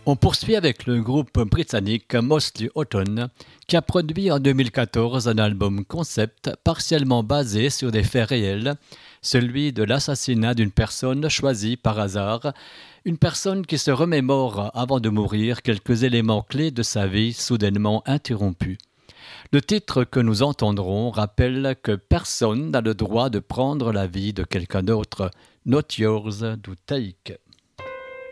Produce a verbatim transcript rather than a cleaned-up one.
On poursuit avec le groupe britannique Mostly Autumn, qui a produit en deux mille quatorze un album concept partiellement basé sur des faits réels, celui de l'assassinat d'une personne choisie par hasard, une personne qui se remémore avant de mourir quelques éléments clés de sa vie soudainement interrompus. Le titre que nous entendrons rappelle que personne n'a le droit de prendre la vie de quelqu'un d'autre. Not yours to take.